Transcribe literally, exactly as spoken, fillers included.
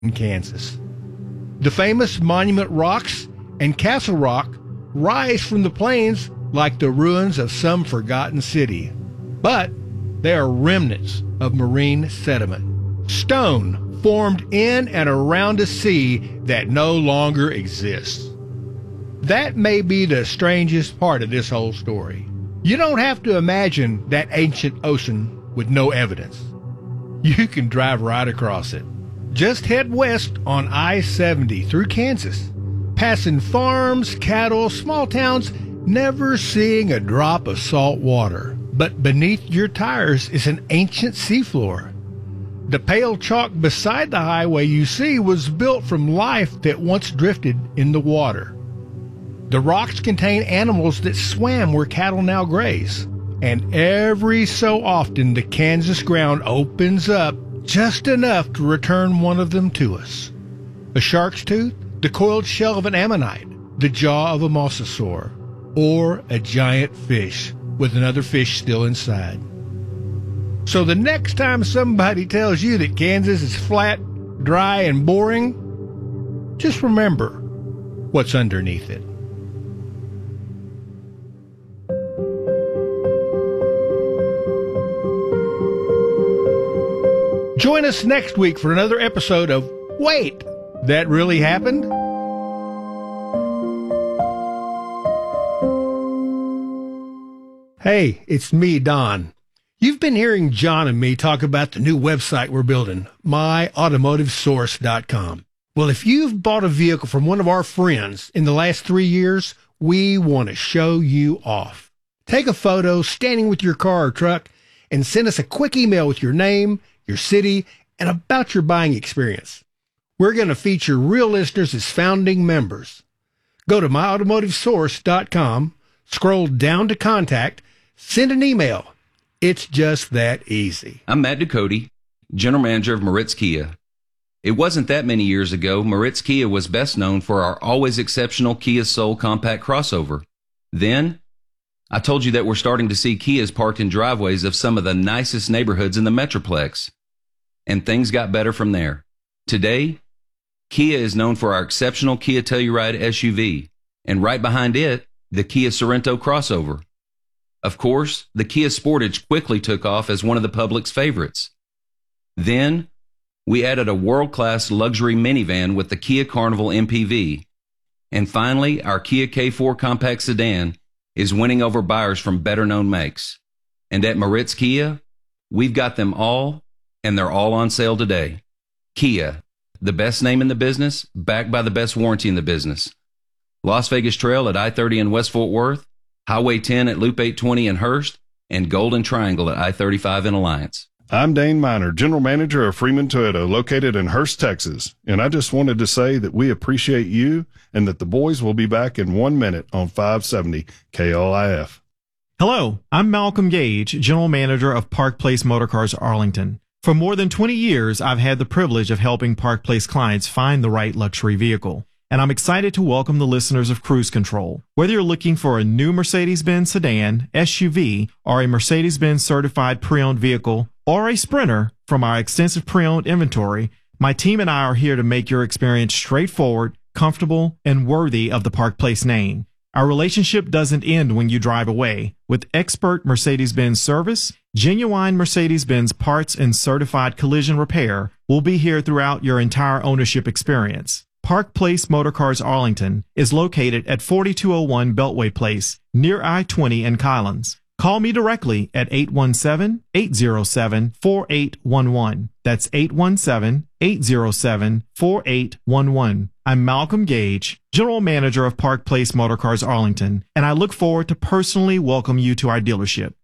in Kansas. The famous Monument Rocks and Castle Rock rise from the plains like the ruins of some forgotten city, but they are remnants of marine sediment, stone formed in and around a sea that no longer exists. That may be the strangest part of this whole story. You don't have to imagine that ancient ocean with no evidence. You can drive right across it. Just head west on I seventy through Kansas, passing farms, cattle, small towns, never seeing a drop of salt water. But beneath your tires is an ancient seafloor. The pale chalk beside the highway you see was built from life that once drifted in the water. The rocks contain animals that swam where cattle now graze. And every so often the Kansas ground opens up just enough to return one of them to us. A shark's tooth, the coiled shell of an ammonite, the jaw of a mosasaur, or a giant fish with another fish still inside. So the next time somebody tells you that Kansas is flat, dry, and boring, just remember what's underneath it. Join us next week for another episode of Wait, That Really Happened? Hey, it's me, Don. You've been hearing John and me talk about the new website we're building, my automotive source dot com. Well, if you've bought a vehicle from one of our friends in the last three years, we want to show you off. Take a photo standing with your car or truck and send us a quick email with your name, your city, and about your buying experience. We're going to feature real listeners as founding members. Go to my automotive source dot com, scroll down to contact, send an email. It's just that easy. I'm Matt Ducote, General Manager of Moritz Kia. It wasn't that many years ago, Moritz Kia was best known for our always exceptional Kia Soul compact crossover. Then, I told you that we're starting to see Kias parked in driveways of some of the nicest neighborhoods in the Metroplex. And things got better from there. Today, Kia is known for our exceptional Kia Telluride S U V, and right behind it, the Kia Sorento crossover. Of course, the Kia Sportage quickly took off as one of the public's favorites. Then, we added a world-class luxury minivan with the Kia Carnival M P V. And finally, our Kia K four compact sedan is winning over buyers from better-known makes. And at Moritz Kia, we've got them all, and they're all on sale today. Kia, the best name in the business, backed by the best warranty in the business. Las Vegas Trail at I thirty in West Fort Worth, Highway ten at Loop eight twenty in Hurst, and Golden Triangle at I thirty-five in Alliance. I'm Dane Miner, General Manager of Freeman Toyota, located in Hurst, Texas. And I just wanted to say that we appreciate you and that the boys will be back in one minute on five seventy K L I F. Hello, I'm Malcolm Gage, General Manager of Park Place Motorcars Arlington. For more than twenty years, I've had the privilege of helping Park Place clients find the right luxury vehicle. And I'm excited to welcome the listeners of Cruise Control. Whether you're looking for a new Mercedes-Benz sedan, S U V, or a Mercedes-Benz certified pre-owned vehicle, or a Sprinter from our extensive pre-owned inventory, my team and I are here to make your experience straightforward, comfortable, and worthy of the Park Place name. Our relationship doesn't end when you drive away. With expert Mercedes-Benz service, genuine Mercedes-Benz parts, and certified collision repair, we'll be here throughout your entire ownership experience. Park Place Motorcars Arlington is located at forty-two oh one Beltway Place, near I twenty in Collins. Call me directly at eight one seven, eight zero seven, four eight one one. That's eight one seven, eight zero seven, four eight one one. I'm Malcolm Gage, General Manager of Park Place Motorcars Arlington, and I look forward to personally welcome you to our dealership.